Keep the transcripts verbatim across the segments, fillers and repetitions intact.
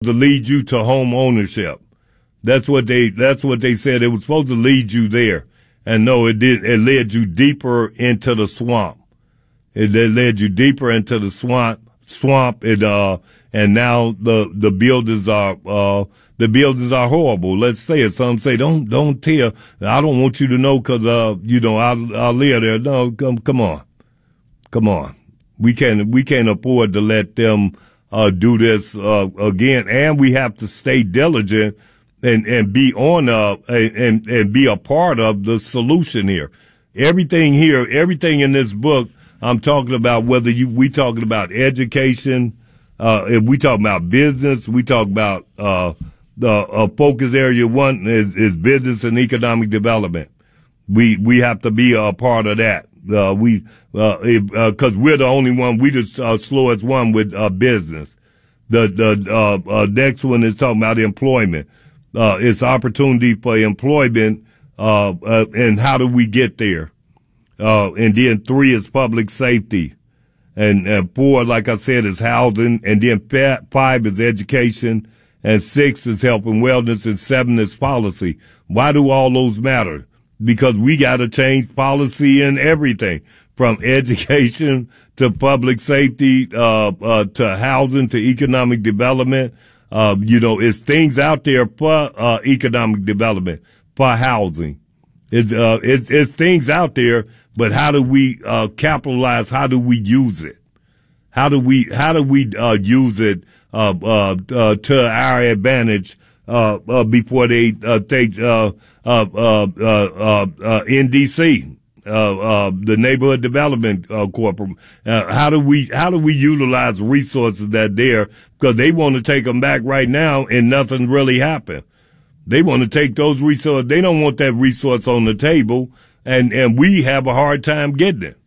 to lead you to home ownership. That's what they, that's what they said. It was supposed to lead you there. And no, it did, it led you deeper into the swamp. It, it led you deeper into the swamp, swamp. It, uh, and now the, the buildings are, uh, the buildings are horrible. Let's say it. Some say, don't, don't tell. I don't want you to know cause, uh, you know, I, I live there. No, come, come on. Come on. We can't, we can't afford to let them, uh, do this, uh, again. And we have to stay diligent and, and be on, uh, and, and be a part of the solution here. Everything here, everything in this book, I'm talking about whether you, we talking about education, uh, if we talk about business, we talk about, uh, the, uh, focus area one is, is business and economic development. We, we have to be a part of that. Uh, we, uh, if, uh, cause we're the only one, we just, uh, slowest one with, uh, business. The, the, uh, uh, next one is talking about employment. Uh, it's opportunity for employment, uh, uh, and how do we get there? Uh, and then three is public safety. And, and four, like I said, is housing. And then five is education. And six is health and wellness. And seven is policy. Why do all those matter? Because we got to change policy in everything from education to public safety, uh, uh, to housing to economic development. Uh, you know, it's things out there for, uh, economic development, for housing. It's, uh, it's, it's things out there, but how do we, uh, capitalize? How do we use it? How do we, how do we, uh, use it, uh, uh, uh to our advantage, uh, uh, before they, uh, take, uh, uh, uh, uh, uh, uh, N D C, uh, uh, the Neighborhood Development, uh, Corporate. Uh, how do we, how do we utilize resources that are there? Because they want to take them back right now and nothing really happened. They want to take those resources. They don't want that resource on the table, and, and we have a hard time getting it.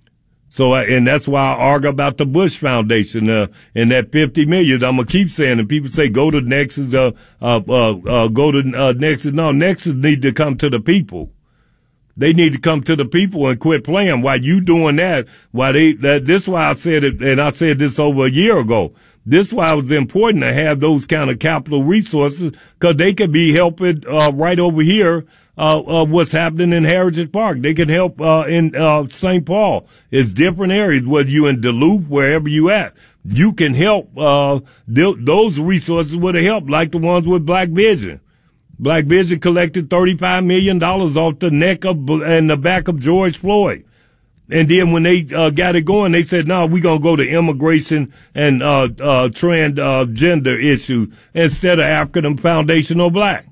So, and that's why I argue about the Bush Foundation, uh, and that fifty million. I'm going to keep saying, and people say, go to Nexus, uh, uh, uh, uh go to, uh, Nexus. No, Nexus need to come to the people. They need to come to the people and quit playing. While you doing that, why they, that, this is why I said it, and I said this over a year ago. This is why it was important to have those kind of capital resources, cause they could be helping, uh, right over here, uh, uh, what's happening in Heritage Park. They can help, uh, in, uh, Saint Paul. It's different areas, whether you in Duluth, wherever you at. You can help, uh, th- those resources would have helped, like the ones with Black Vision. Black Vision collected thirty-five million dollars off the neck of, and the back of George Floyd. And then when they, uh, got it going, they said, no, we're going to go to immigration and, uh, uh, trans, uh, gender issues instead of African and foundational black.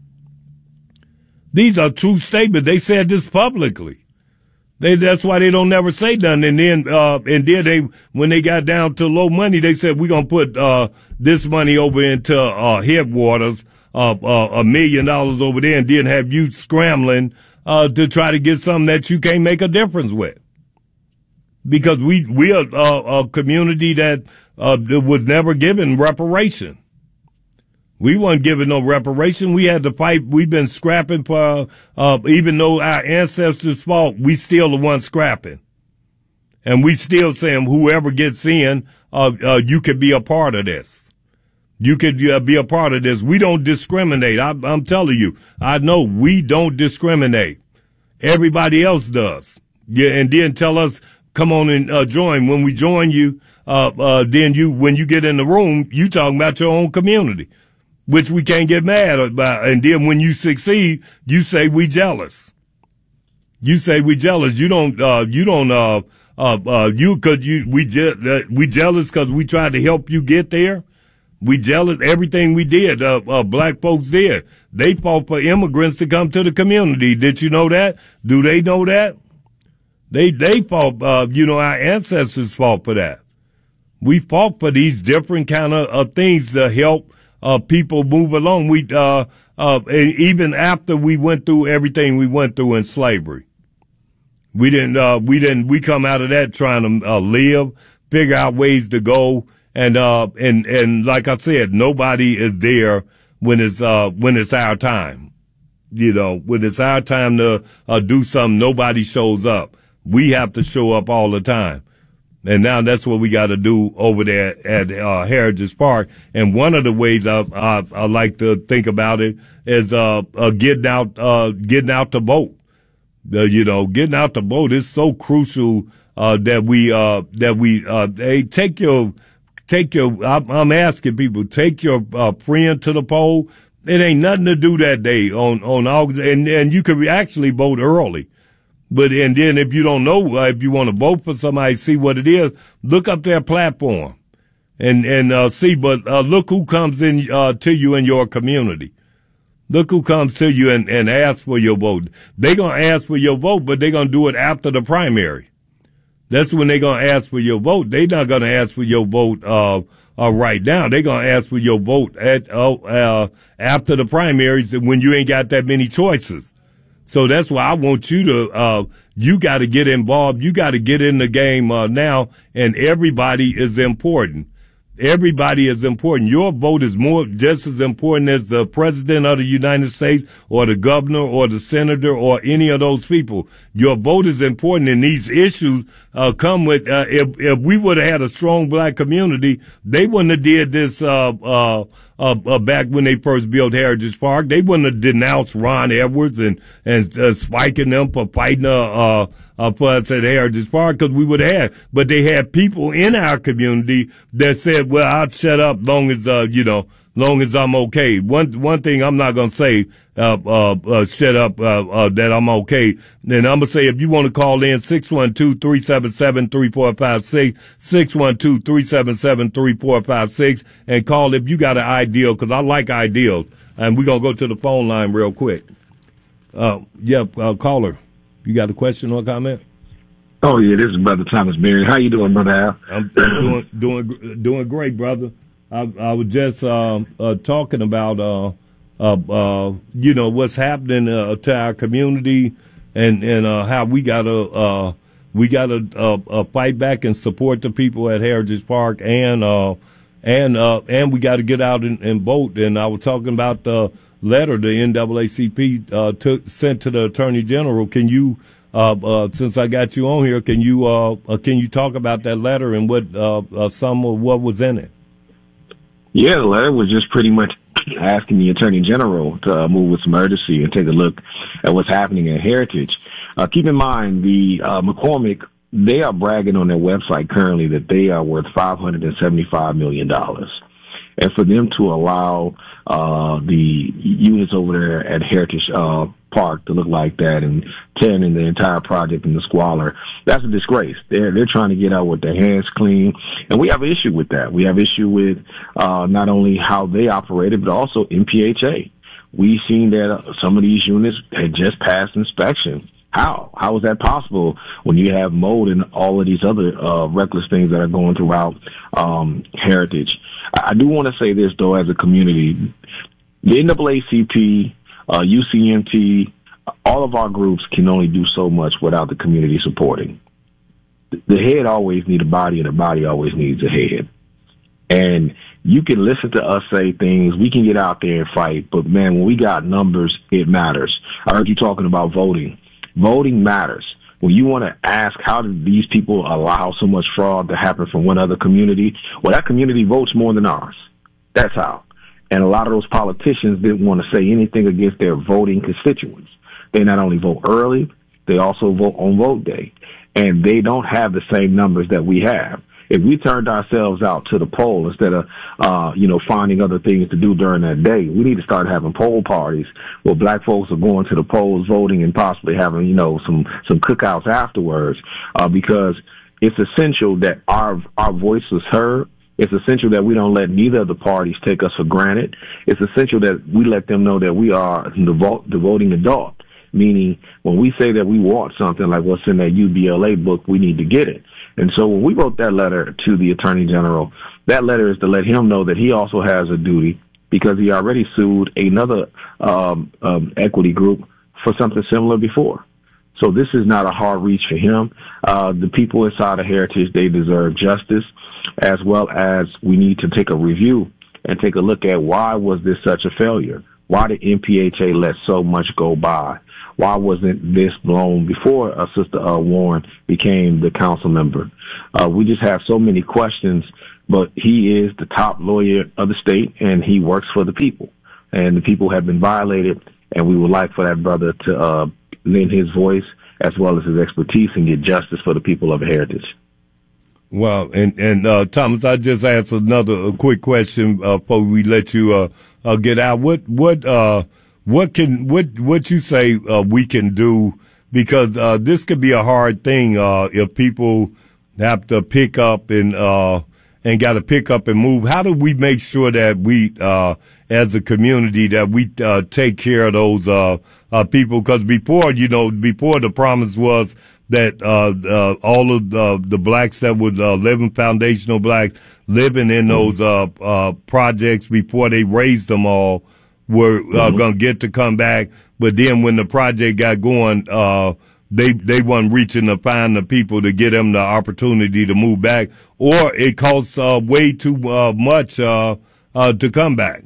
These are true statements. They said this publicly. They, that's why they don't never say nothing. And then, uh, and then they, when they got down to low money, they said, we're going to put, uh, this money over into, uh, Headwaters, uh, uh, a million dollars over there, and then have you scrambling, uh, to try to get something that you can't make a difference with. Because we, we are uh, a community that, uh, was never given reparation. We weren't given no reparation. We had to fight. We've been scrapping for, uh, even though our ancestors fought, we still the ones scrapping. And we still saying whoever gets in, uh, uh, you could be a part of this. You could uh, be a part of this. We don't discriminate. I, I'm telling you, I know we don't discriminate. Everybody else does. Yeah. And then tell us, come on and uh, join. When we join you, uh, uh, then you, when you get in the room, you talking about your own community, which we can't get mad about. And then when you succeed, you say we jealous. You say we jealous. You don't, uh, you don't, uh, uh, uh, you, cause you, we je- uh, we jealous cause we tried to help you get there. We jealous. Everything we did, uh, uh, black folks did. They fought for immigrants to come to the community. Did you know that? Do they know that? They, they fought, uh, you know, our ancestors fought for that. We fought for these different kind of, uh, things to help, uh, people move along. We, uh, uh, and even after we went through everything we went through in slavery, we didn't, uh, we didn't, we come out of that trying to, uh, live, figure out ways to go. And, uh, and, and like I said, nobody is there when it's, uh, when it's our time. You know, when it's our time to, uh, do something, nobody shows up. We have to show up all the time. And now that's what we got to do over there at uh, Heritage Park. And one of the ways I, I, I like to think about it is uh, uh, getting out, uh, getting out to vote. Uh, you know, getting out to vote is so crucial uh, that we uh, that we uh, hey, take your take your. I'm, I'm asking people, take your uh, friend to the poll. It ain't nothing to do that day on on August, and and you could actually vote early. But, and then if you don't know, uh, if you want to vote for somebody, see what it is, look up their platform and, and, uh, see, but, uh, look who comes in, uh, to you in your community. Look who comes to you and, and asks for your vote. They're going to ask for your vote, but they're going to do it after the primary. That's when they're going to ask for your vote. They're not going to ask for your vote, uh, uh, right now. They're going to ask for your vote at, uh, uh, after the primaries when you ain't got that many choices. So that's why I want you to, uh, you got to get involved. You got to get in the game, uh, now. And everybody is important. Everybody is important. Your vote is more, just as important as the president of the United States or the governor or the senator or any of those people. Your vote is important, and these issues, uh, come with, uh, if, if we would have had a strong black community, they wouldn't have did this, uh, uh, Uh, uh, back when they first built Heritage Park. They wouldn't have denounced Ron Edwards and, and, uh, spiking them for fighting, uh, uh, uh for us at Heritage Park, because we would have had, but they had people in our community that said, well, I'll shut up long as, uh, you know, long as I'm okay. One, one thing I'm not going to say, uh, uh, uh, shut up, uh, uh, that I'm okay. Then I'm going to say, if you want to call in, six one two, three seven seven, three four five six, six one two, three seven seven, three four five six, and call if you got an ideal, because I like ideals. And we're going to go to the phone line real quick. Uh, yeah, uh, caller, you got a question or comment? Oh, yeah, this is Brother Thomas Berry. How you doing, Brother Al? I'm, I'm doing, doing, doing great, brother. I, I was just uh, uh, talking about, uh, uh, uh, you know, what's happening uh, to our community, and and uh, how we gotta uh, we gotta uh, uh, fight back and support the people at Heritage Park, and uh, and uh, and we got to get out and, and vote. And I was talking about the letter the N double A C P uh, took sent to the Attorney General. Can you, uh, uh, since I got you on here, can you uh, uh, can you talk about that letter and what uh, uh, some of what was in it? Yeah, the letter was just pretty much asking the Attorney General to uh, move with some urgency and take a look at what's happening at Heritage. Uh, keep in mind, the uh, McCormick, they are bragging on their website currently that they are worth five hundred seventy-five million dollars. And for them to allow uh, the units over there at Heritage uh, Park to look like that and tearing the entire project in the squalor, that's a disgrace. They're they're trying to get out with their hands clean, and we have an issue with that. We have issue with uh, not only how they operated, but also M P H A. We've seen that some of these units had just passed inspection. How? How is that possible when you have mold and all of these other uh, reckless things that are going throughout um, Heritage? I do want to say this, though, as a community, the N double A C P, uh, U C M T, all of our groups can only do so much without the community supporting. The head always needs a body, and the body always needs a head. And you can listen to us say things, we can get out there and fight, but, man, when we got numbers, it matters. I heard you talking about voting. Voting matters. When you want to ask how did these people allow so much fraud to happen from one other community, well, that community votes more than ours. That's how. And a lot of those politicians didn't want to say anything against their voting constituents. They not only vote early, they also vote on vote day. And they don't have the same numbers that we have. If we turned ourselves out to the poll instead of, uh, you know, finding other things to do during that day, we need to start having poll parties where black folks are going to the polls, voting, and possibly having, you know, some, some cookouts afterwards, uh, because it's essential that our, our voice is heard. It's essential that we don't let neither of the parties take us for granted. It's essential that we let them know that we are the, vote, the voting adult, meaning when we say that we want something like what's in that U B L A book, we need to get it. And so when we wrote that letter to the Attorney General, that letter is to let him know that he also has a duty because he already sued another um, um, equity group for something similar before. So this is not a hard reach for him. Uh, the people inside of Heritage, they deserve justice, as well as we need to take a review and take a look at why was this such a failure? Why did M P H A let so much go by? Why wasn't this blown before uh, Sister uh, Warren became the council member? Uh, we just have so many questions, but he is the top lawyer of the state, and he works for the people. And the people have been violated, and we would like for that brother to uh, lend his voice as well as his expertise and get justice for the people of Heritage. Well, and, and, uh, Thomas, I just asked another uh, quick question, uh, before we let you, uh, uh, get out. What, what, uh, what can, what, what you say, uh, we can do? Because, uh, this could be a hard thing, uh, if people have to pick up and, uh, and got to pick up and move. How do we make sure that we, uh, as a community, that we, uh, take care of those, uh, uh, people? Because before, you know, before the promise was that, uh, uh, all of the, the blacks that was, uh, living foundational blacks living in those, uh, uh, projects before they raised them all were, uh, mm-hmm. going to get to come back. But then when the project got going, uh, they, they weren't reaching to find the people to get them the opportunity to move back, or it costs, uh, way too, uh, much, uh, uh, to come back.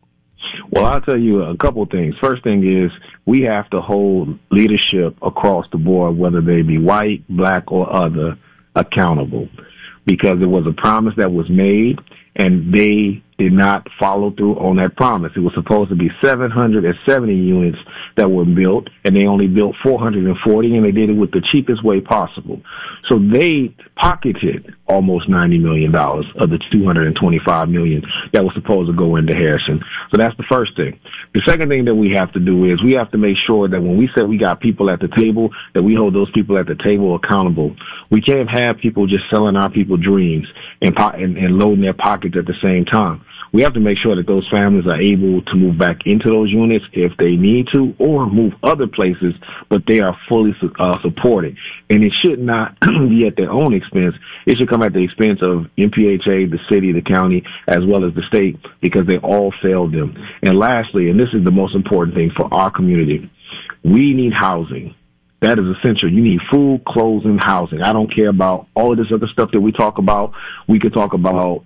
Well, I'll tell you a couple of things. First thing is we have to hold leadership across the board, whether they be white, black, or other, accountable, because it was a promise that was made and they did not follow through on that promise. It was supposed to be seven hundred seventy units that were built, and they only built four hundred forty, and they did it with the cheapest way possible. So they pocketed almost ninety million dollars of the two hundred twenty-five million dollars that was supposed to go into Harrison. So that's the first thing. The second thing that we have to do is we have to make sure that when we say we got people at the table, that we hold those people at the table accountable. We can't have people just selling our people dreams and, po- and, and loading their pockets at the same time. We have to make sure that those families are able to move back into those units if they need to, or move other places, but they are fully uh, supported. And it should not be at their own expense. It should come at the expense of M P H A, the city, the county, as well as the state, because they all failed them. And lastly, and this is the most important thing for our community, we need housing. That is essential. You need food, clothes, and housing. I don't care about all of this other stuff that we talk about. We could talk about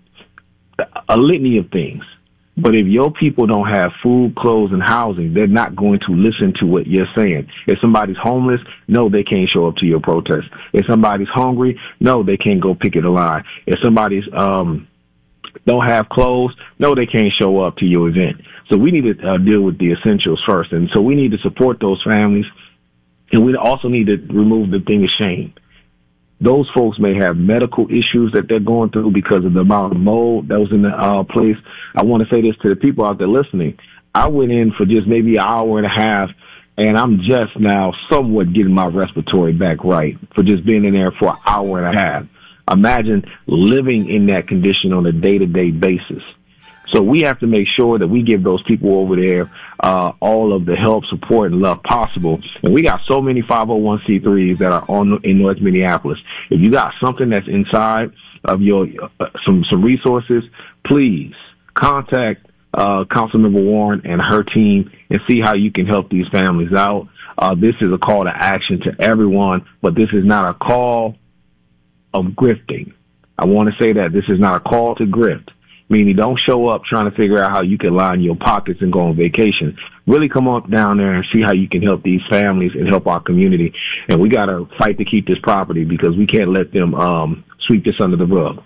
a litany of things. But if your people don't have food, clothes, and housing, they're not going to listen to what you're saying. If somebody's homeless, no, they can't show up to your protest. If somebody's hungry, no, they can't go picket a line. If somebody's um don't have clothes, no, they can't show up to your event. So we need to uh, deal with the essentials first. And so we need to support those families. And we also need to remove the thing of shame. Those folks may have medical issues that they're going through because of the amount of mold that was in the uh, place. I want to say this to the people out there listening. I went in for just maybe an hour and a half, and I'm just now somewhat getting my respiratory back right for just being in there for an hour and a half. Imagine living in that condition on a day-to-day basis. So we have to make sure that we give those people over there uh, all of the help, support, and love possible. And we got so many five oh one c threes that are on in North Minneapolis. If you got something that's inside of your uh, some some resources, please contact uh, Councilmember Warren and her team and see how you can help these families out. Uh, this is a call to action to everyone, but this is not a call of grifting. I want to say that this is not a call to grift. Meaning don't show up trying to figure out how you can line your pockets and go on vacation. Really come on down there and see how you can help these families and help our community. And we got to fight to keep this property because we can't let them um, sweep this under the rug.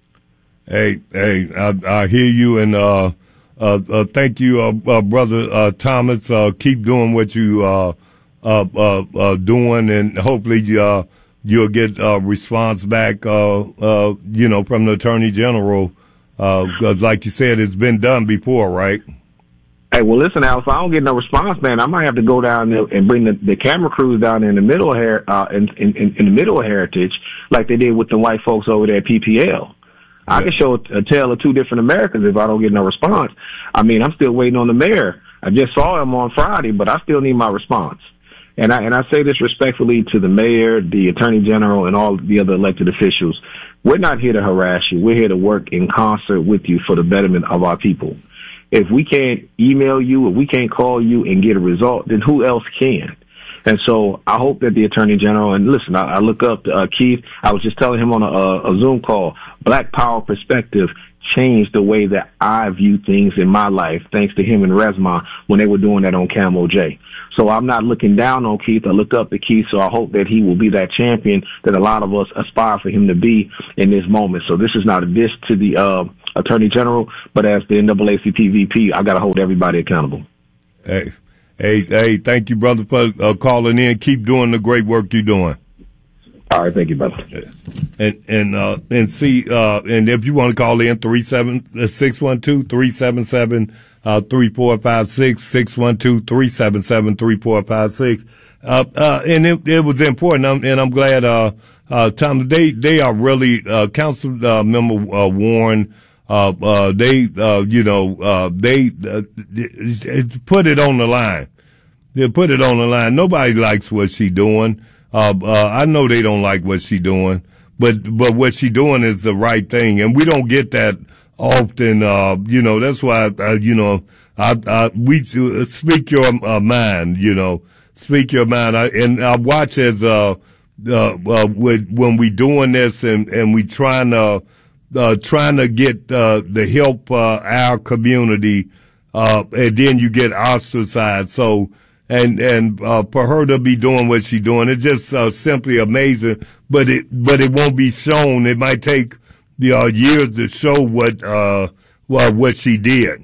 Hey, hey, I, I hear you, and uh, uh, uh, thank you, uh, uh, Brother uh, Thomas. Uh, keep doing what you uh, uh, uh, uh, doing, and hopefully uh, you'll get a response back, uh, uh, you know, from the Attorney General. Uh, cause like you said, it's been done before, right? Hey, well, listen, Al, if I don't get no response, man, I might have to go down there and bring the, the camera crews down in the middle of her, uh, in, in, in the middle of Heritage, like they did with the white folks over there at P P L. Yeah. I can show a, a tale of two different Americans if I don't get no response. I mean, I'm still waiting on the mayor. I just saw him on Friday, but I still need my response. And I, and I say this respectfully to the mayor, the attorney general, and all the other elected officials. We're not here to harass you. We're here to work in concert with you for the betterment of our people. If we can't email you, if we can't call you and get a result, then who else can? And so I hope that the attorney general, and listen, I, I look up to uh, Keith. I was just telling him on a, a Zoom call, Black Power Perspective. changed the way that I view things in my life, thanks to him and Resma when they were doing that on Camo J. So I'm not looking down on Keith. I look up to Keith, so I hope that he will be that champion that a lot of us aspire for him to be in this moment. So this is not a diss to the uh, Attorney General, but as the N double A C P V P, I got to hold everybody accountable. Hey, hey, hey! Thank you, brother, for uh, calling in. Keep doing the great work you're doing. All right, thank you, brother. And and uh, and see, uh, and if you want to call in, three seven six one two three seven seven three four five six six one two three seven seven three four five six. Uh, uh, and it, it was important, I'm, and I'm glad, uh, uh, Tom, they they are really uh, Council uh, Member uh, Warren. Uh, uh, they, uh, you know, uh, they uh, put it on the line. They put it on the line. Nobody likes what she doing. Uh, uh, I know they don't like what she doing, but, but what she doing is the right thing. And we don't get that often. Uh, you know, that's why, uh, you know, I, I, we uh, speak your uh, mind, you know, speak your mind. I, and I watch as, uh, uh, uh, with, when we doing this and, and we trying to, uh, trying to get, uh, the help, uh, our community, uh, and then you get ostracized. So, And, and, uh, for her to be doing what she's doing, it's just, uh, simply amazing, but it, but it won't be shown. It might take, the, uh, years to show what, uh, well, what she did.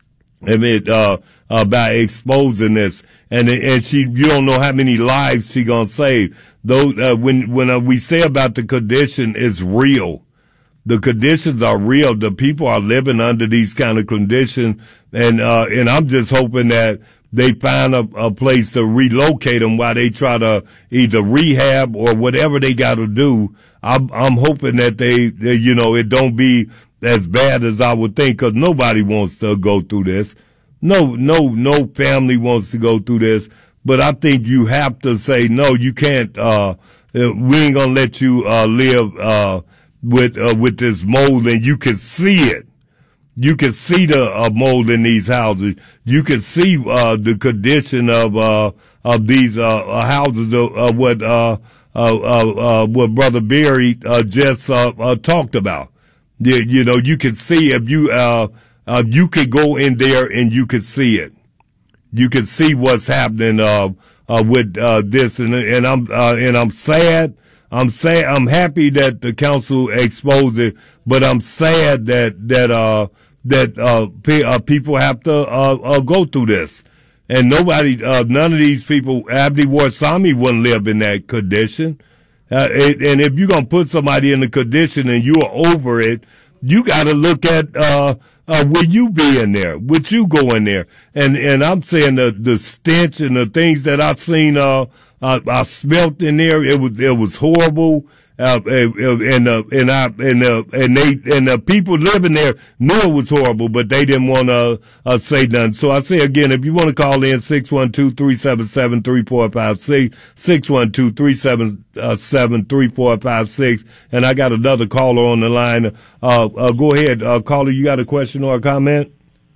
I mean, uh, uh, by exposing this. And, and she, you don't know how many lives she gonna save. Though, uh, when, when uh, we say about the condition, it's real. The conditions are real. The people are living under these kind of conditions. And, uh, and I'm just hoping that, they find a, a place to relocate them while they try to either rehab or whatever they got to do. I'm, I'm hoping that they, they, you know, it don't be as bad as I would think, because nobody wants to go through this. No, no, no family wants to go through this. But I think you have to say, no, you can't, uh, we ain't gonna let you, uh, live, uh, with, uh, with this mold, and you can see it. You can see the uh, mold in these houses. You can see uh, the condition of uh, of these uh, houses. Of, of what uh, uh, uh, uh, what Brother Berry uh, just uh, uh, talked about. You, you know, you can see if you uh, uh, you can go in there and you can see it. You can see what's happening uh, uh, with uh, this, and and I'm uh, and I'm sad. I'm sad. I'm happy that the council exposed it, but I'm sad that that uh. that, uh, pe- uh, people have to, uh, uh, go through this. And nobody, uh, none of these people, Abdi Warsami wouldn't live in that condition. Uh, it, and if you're gonna put somebody in a condition and you're over it, you gotta look at, uh, uh, will you be in there? Would you go in there? And, and I'm saying the, the stench and the things that I've seen, uh, uh, I smelt in there, it was, it was horrible. Uh, and, uh, and I, and, uh, and they, and the people living there knew it was horrible, but they didn't want to, uh, say nothing. So I say again, if you want to call in, six one two three seven seven three four five six, six one two three seven seven three four five six. And I got another caller on the line. Uh, uh, go ahead, uh, caller, you got a question or a comment?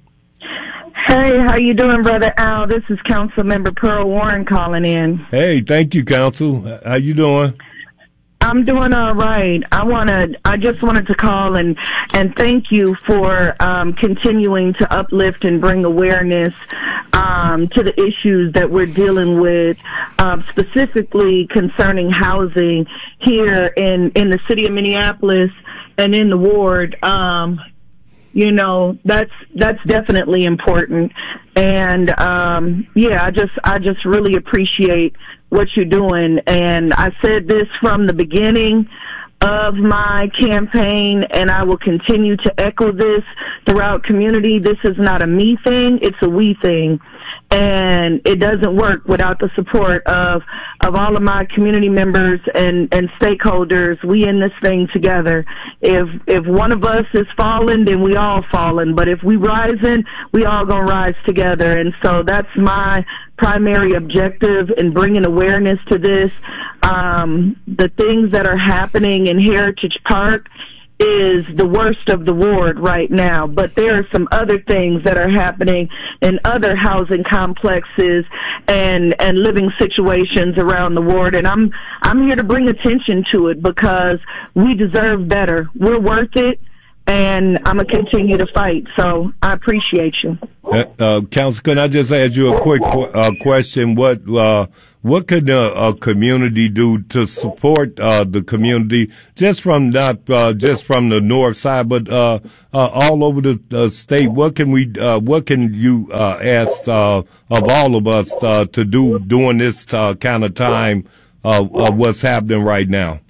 Hey, how you doing, Brother Al? This is Council Member Pearl Warren calling in. Hey, thank you, Council. How you doing? I'm doing all right. I wanna, I just wanted to call and, and thank you for, um, continuing to uplift and bring awareness, um, to the issues that we're dealing with, um, specifically concerning housing here in, in the city of Minneapolis and in the ward. Um, you know, that's, that's definitely important. And, um, yeah, I just, I just really appreciate what you're doing. And I said this from the beginning of my campaign, and I will continue to echo this throughout community. This is not a me thing, it's a we thing. And it doesn't work without the support of, of all of my community members and, and stakeholders. We in this thing together. If, if one of us is falling, then we all falling. But if we rising, we all gonna rise together. And so that's my primary objective in bringing awareness to this. Um, the things that are happening in Heritage Park is the worst of the ward right now, but there are some other things that are happening in other housing complexes and and living situations around the ward, and I'm I'm here to bring attention to it because we deserve better. We're worth it, and I'm going to continue to fight. So I appreciate you. Uh, uh, Counsel, can I just ask you a quick qu- uh, question? What uh, what could a, a community do to support uh, the community, just from not uh, just from the north side, but uh, uh, all over the uh, state? What can we? Uh, what can you uh, ask uh, of all of us uh, to do during this uh, kind of time uh, of what's happening right now?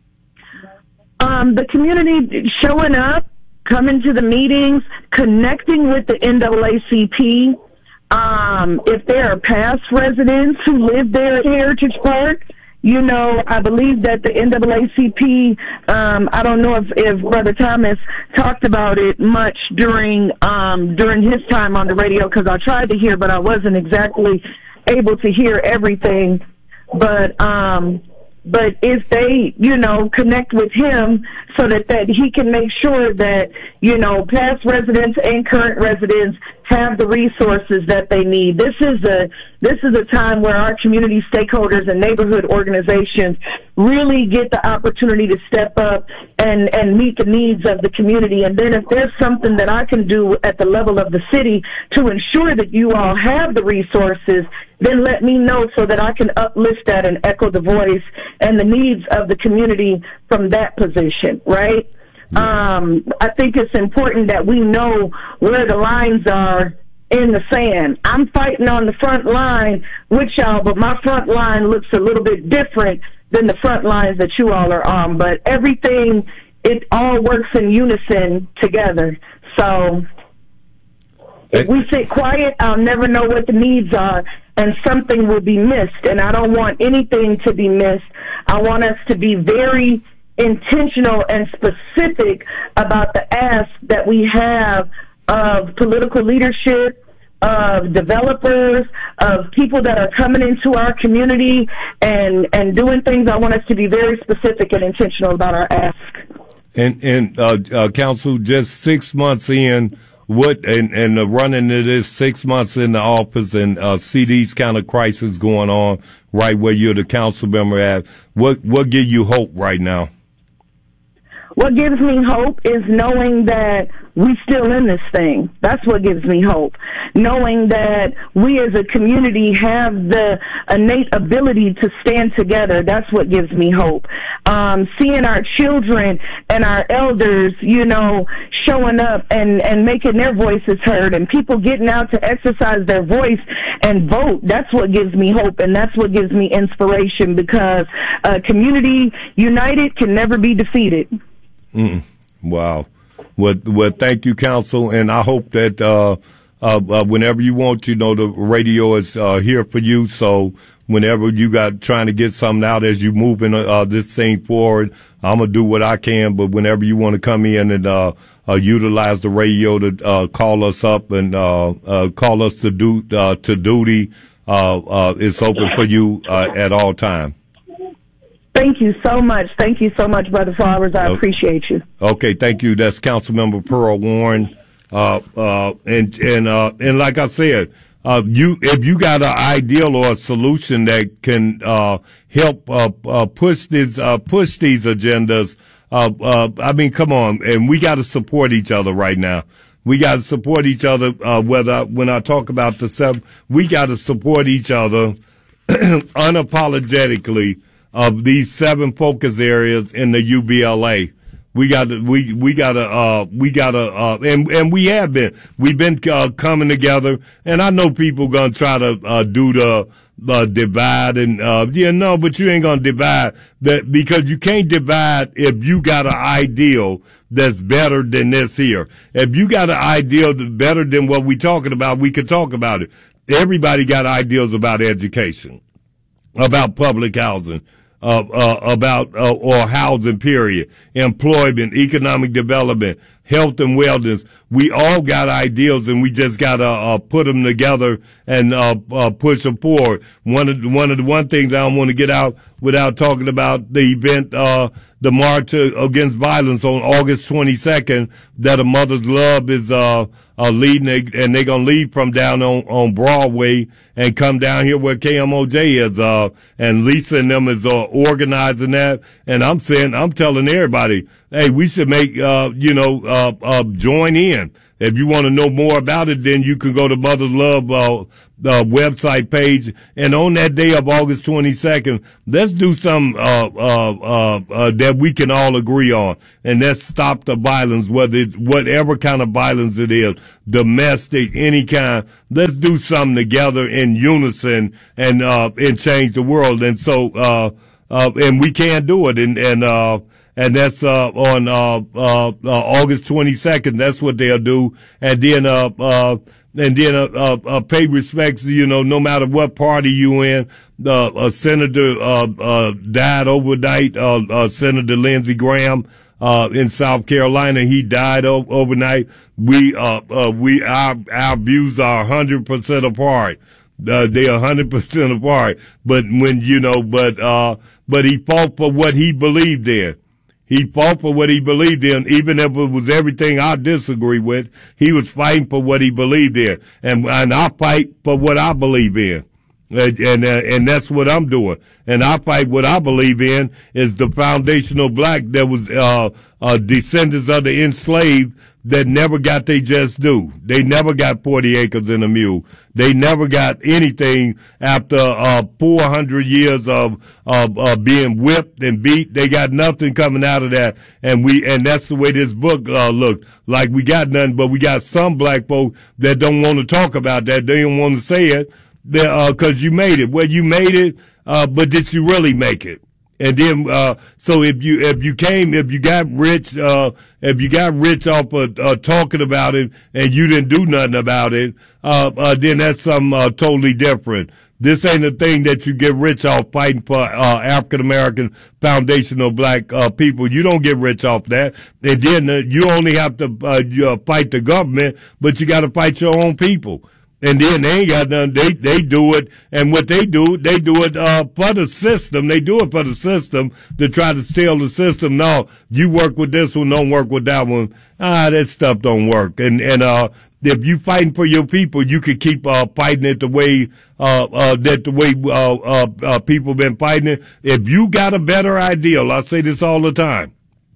Um, the community showing up, coming to the meetings, connecting with the N double A C P. Um, if there are past residents who live there at Heritage Park, you know, I believe that the N double A C P, um, I don't know if, if Brother Thomas talked about it much during, um, during his time on the radio, because I tried to hear, but I wasn't exactly able to hear everything. But, um, But if they, you know, connect with him so that, that he can make sure that, you know, past residents and current residents have the resources that they need. This is a, this is a time where our community stakeholders and neighborhood organizations really get the opportunity to step up and, and meet the needs of the community. And then if there's something that I can do at the level of the city to ensure that you all have the resources, then let me know so that I can uplift that and echo the voice and the needs of the community from that position, right? Yeah. Um, I think it's important that we know where the lines are in the sand. I'm fighting on the front line with y'all, but my front line looks a little bit different than the front lines that you all are on. But everything, it all works in unison together. So if we sit quiet, I'll never know what the needs are, and something will be missed. And I don't want anything to be missed. I want us to be very intentional and specific about the ask that we have of political leadership, of developers, of people that are coming into our community and, and doing things. I want us to be very specific and intentional about our ask. And, and uh, uh, Counsel, just six months in, what and and uh, running it is six months in the office and uh, see these kind of crises going on right where you're the council member at. What what gives you hope right now? What gives me hope is knowing that we still in this thing. That's what gives me hope. Knowing that we as a community have the innate ability to stand together. That's what gives me hope. Um, seeing our children and our elders, you know, showing up and, and making their voices heard, and people getting out to exercise their voice and vote. That's what gives me hope, and that's what gives me inspiration, because a community united can never be defeated. Mm, wow. Well, well, thank you, Counsel, and I hope that uh, uh, uh, whenever you want, you know, the radio is uh, here for you. So whenever you got trying to get something out as you moving uh, this thing forward, I'm gonna do what I can. But whenever you want to come in and uh, uh, utilize the radio to uh, call us up and uh, uh, call us to do uh, to duty, uh, uh, it's open for you uh, at all time. Thank you so much. Thank you so much, Brother Flowers. I appreciate you. Okay, thank you. That's Councilmember Pearl Warren. Uh, uh, and, and, uh, and like I said, uh, you, if you got an ideal or a solution that can, uh, help, uh, uh, push these, uh, push these agendas, uh, uh, I mean, come on. And we got to support each other right now. We got to support each other, uh, whether, when I talk about the seven, we got to support each other unapologetically of these seven focus areas in the U B L A. We got to, we, we got to, uh, we got to, uh, and, and we have been, we've been, uh, coming together. And I know people gonna try to, uh, do the, uh, divide and, uh, yeah, no, but you ain't gonna divide that, because you can't divide if you got an ideal that's better than this here. If you got an ideal that's better than what we talking about, we could talk about it. Everybody got ideals about education, about public housing, Uh, uh, about, uh, or housing period, employment, economic development, health and wellness. We all got ideals, and we just gotta, uh, put them together and, uh, uh, push them forward. One of the, one of the one things I don't want to get out without talking about the event, uh, the March Against Violence on August twenty-second, that A Mother's Love is, uh, uh, leading, and they're going to leave from down on, on Broadway and come down here where K M O J is, uh, and Lisa and them is, uh, organizing that. And I'm saying, I'm telling everybody, hey, we should make, uh, you know, uh, uh, join in. If you want to know more about it, then you can go to Mother's Love, uh, uh, website page. And on that day of August twenty-second, let's do some, uh, uh, uh, uh, that we can all agree on. And let's stop the violence, whether it's whatever kind of violence it is, domestic, any kind. Let's do something together in unison and, uh, and change the world. And so, uh, uh, and we can do it. And, and, uh, And that's, uh, on, uh, uh, uh, August twenty-second. That's what they'll do. And then, uh, uh, and then, uh, uh, uh pay respects, you know, no matter what party you in. Uh, a senator, uh, uh, died overnight, uh, uh, Senator Lindsey Graham, uh, in South Carolina. He died o- overnight. We, uh, uh, we, our, our views are one hundred percent apart. Uh, they are one hundred percent apart. But when, you know, but, uh, but he fought for what he believed in. He fought for what he believed in, even if it was everything I disagree with. He was fighting for what he believed in, and and I fight for what I believe in, and and, uh, and that's what I'm doing. And I fight what I believe in is the foundational black that was uh, uh descendants of the enslaved that never got their just due. They never got forty acres and a mule. They never got anything after uh four hundred years of of uh, being whipped and beat. They got nothing coming out of that. And we and that's the way this book uh looked. Like we got nothing, but we got some black folk that don't want to talk about that. They don't want to say it uh, cause you made it. Well, you made it, uh, but did you really make it? And then, uh, so if you, if you came, if you got rich, uh, if you got rich off of, uh, talking about it and you didn't do nothing about it, uh, uh, then that's something, uh, totally different. This ain't a thing that you get rich off fighting for, uh, African American foundational black, uh, people. You don't get rich off that. And then, uh, you only have to, uh, you, uh, fight the government, but you gotta fight your own people. And then they ain't got nothing. They, they do it. And what they do, they do it, uh, for the system. They do it for the system to try to steal the system. No, you work with this one, don't work with that one. Ah, that stuff don't work. And, and, uh, if you fighting for your people, you could keep, uh, fighting it the way, uh, uh, that the way, uh, uh, uh, people been fighting it. If you got a better ideal, I say this all the time.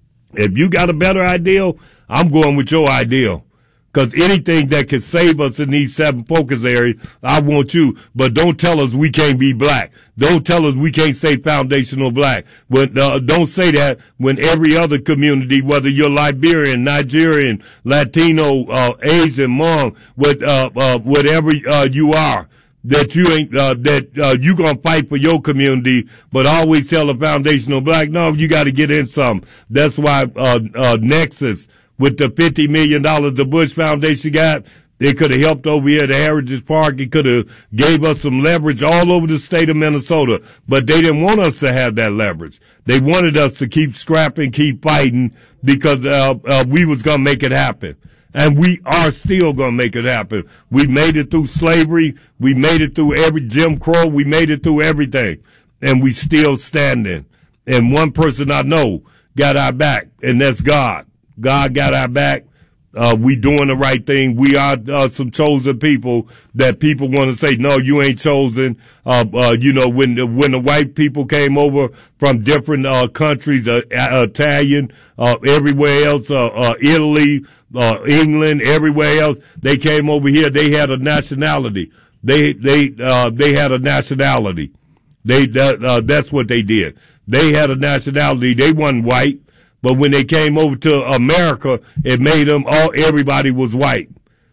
If you got a better ideal, I'm going with your ideal. Cause anything that can save us in these seven focus areas, I want you. But don't tell us we can't be black. Don't tell us we can't say foundational black. When, uh, don't say that when every other community, whether you're Liberian, Nigerian, Latino, uh, Asian, Hmong, what, uh, uh, whatever, uh, you are, that you ain't, uh, that, uh, you gonna fight for your community, but always tell the foundational black, no, you gotta get in some. That's why, uh, uh, Nexus, with the fifty million dollars the Bush Foundation got, they could have helped over here at the Heritage Park. It could have gave us some leverage all over the state of Minnesota. But they didn't want us to have that leverage. They wanted us to keep scrapping, keep fighting, because uh, uh we was going to make it happen. And we are still going to make it happen. We made it through slavery. We made it through every Jim Crow. We made it through everything. And we still standing. And one person I know got our back, and that's God. God got our back. Uh, we doing the right thing. We are, uh, some chosen people that people want to say, no, you ain't chosen. Uh, uh, you know, when the, when the white people came over from different, uh, countries, uh, uh Italian, uh, everywhere else, uh, uh, Italy, uh, England, everywhere else, they came over here. They had a nationality. They, they, uh, they had a nationality. They, that, uh, that's what they did. They had a nationality. They wasn't white. But when they came over to America, it made them all, everybody was white.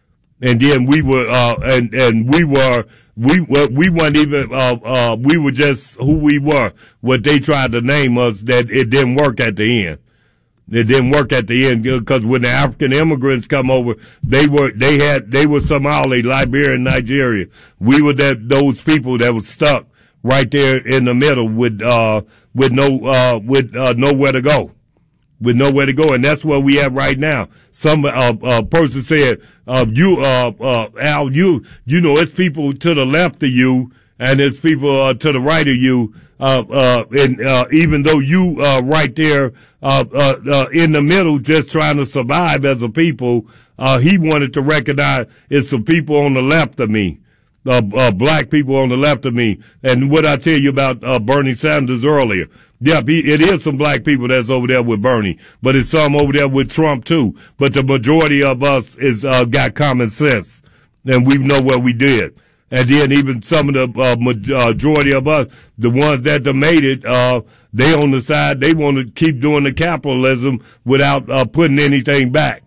And then we were, uh, and, and we were, we were, we weren't even, uh, uh, we were just who we were. What they tried to name us, that it didn't work at the end. It didn't work at the end because when the African immigrants come over, they were, they had, they were Somali, Liberian, Nigeria. We were that, those people that was stuck right there in the middle with, uh, with no, uh, with, uh, nowhere to go. With nowhere to go, and that's where we at right now. Some uh, uh person said, uh, "You, uh, uh, Al, you, you know, it's people to the left of you, and it's people uh, to the right of you. Uh, uh, and uh, even though you uh right there, uh, uh, uh, in the middle, just trying to survive as a people, uh, he wanted to recognize it's some people on the left of me. Uh, uh, black people on the left of me. And what I tell you about, uh, Bernie Sanders earlier. Yeah, it is some black people that's over there with Bernie, but it's some over there with Trump too. But the majority of us is, uh, got common sense, and we know what we did. And then even some of the, uh, majority of us, the ones that made it, uh, they on the side, they want to keep doing the capitalism without, uh, putting anything back.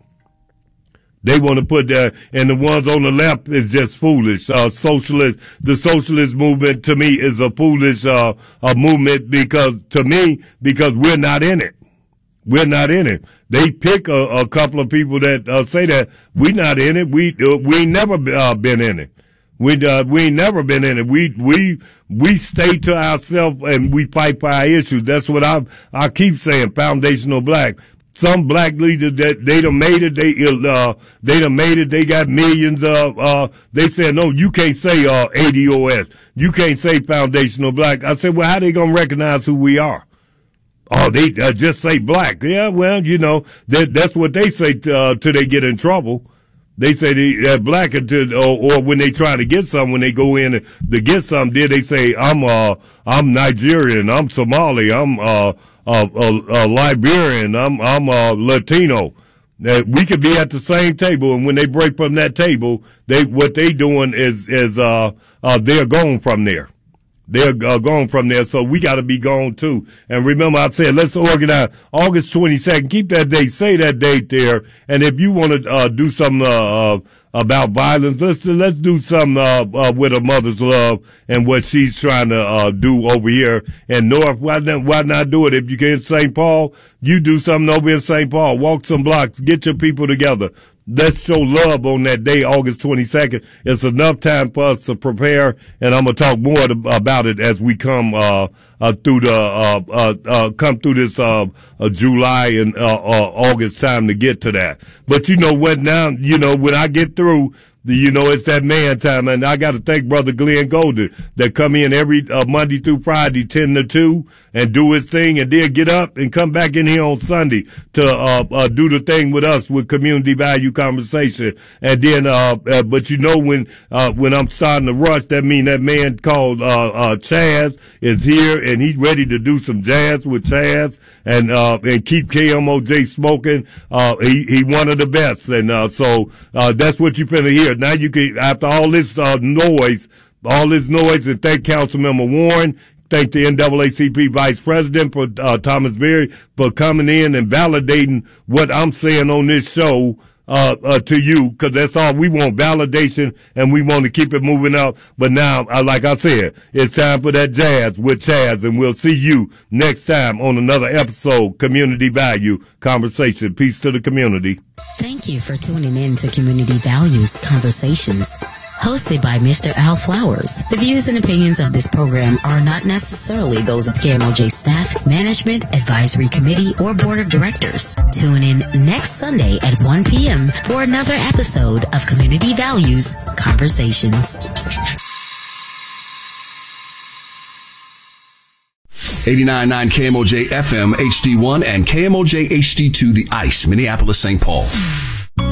They want to put that, and the ones on the left is just foolish. Uh, socialist, the socialist movement to me is a foolish, uh, a movement because, to me, because we're not in it. We're not in it. They pick a, a couple of people that, uh, say that we're not in it. We, uh, we ain't never, uh, been in it. We, uh, we ain't never been in it. We, we, we stay to ourselves and we fight for our issues. That's what I, I keep saying, foundational black. Some black leaders that they done made it, they, uh, they done made it, they got millions of, uh, they said, no, you can't say, uh, A D O S. You can't say foundational black. I said, well, how they gonna recognize who we are? Oh, they uh, just say black. Yeah, well, you know, that, that's what they say, t- uh, till they get in trouble. They say they, uh, black until, or, or when they try to get something, when they go in and, to get something, then they say, I'm, uh, I'm Nigerian, I'm Somali, I'm, uh, Uh, uh, uh, Liberian, I'm, I'm, uh, Latino. Uh, we could be at the same table, and when they break from that table, they, what they doing is, is, uh, uh, they're gone from there. They're uh, gone from there, so we gotta be gone too. And remember I said, let's organize August twenty-second. Keep that date, say that date there. And if you wanna, uh, do something, uh, uh about violence, let's, let's do something, uh, uh, with a mother's love and what she's trying to, uh, do over here in North. Why not, why not do it? If you get in Saint Paul, you do something over in Saint Paul. Walk some blocks, get your people together. Let's show love on that day, August twenty-second. It's enough time for us to prepare, and I'm gonna talk more about it as we come, uh, uh, through the, uh, uh, uh, come through this, uh, uh July and, uh, uh, August time to get to that. But you know what now, you know, when I get through, the, you know, it's that man time, and I got to thank Brother Glenn Golden that come in every uh, Monday through Friday, ten to two, and do his thing, and then get up and come back in here on Sunday to uh, uh do the thing with us with community value conversation. And then, uh, uh but you know, when uh when I'm starting to rush, that mean that man called uh uh Chaz is here, and he's ready to do some jazz with Chaz and uh and keep K M O J smoking. Uh, he he one of the best, and uh so uh that's what you finna hear. Now you can, after all this uh, noise, all this noise, and thank Councilmember Warren, thank the N double A C P Vice President for uh, Thomas Berry for coming in and validating what I'm saying on this show uh, uh to you, because that's all we want, validation, and we want to keep it moving up. But now, uh, like I said, it's time for that jazz with Chaz, and we'll see you next time on another episode, Community Value Conversation. Peace to the community. Thank you for tuning in to Community Values Conversations, hosted by Mister Al Flowers. The views and opinions of this program are not necessarily those of K M O J staff, management, advisory committee, or board of directors. Tune in next Sunday at one p.m. for another episode of Community Values Conversations. eighty-nine point nine K M O J F M H D one and K M O J H D two, The Ice, Minneapolis, Saint Paul.